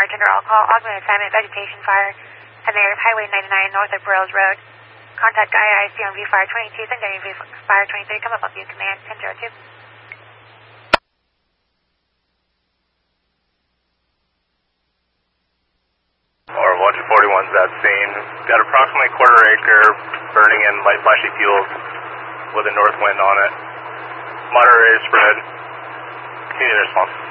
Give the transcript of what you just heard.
bartender all call, augmented assignment, vegetation fire, and there's Highway 99 north of Burroughs Road. Contact IIC on V-Fire 22, secondary V-Fire 23, come up with you, command 1002. Or 1241's that scene. Got approximately quarter acre burning in light flashy fuels with a north wind on it. Moderate rate of spread. Continue the response.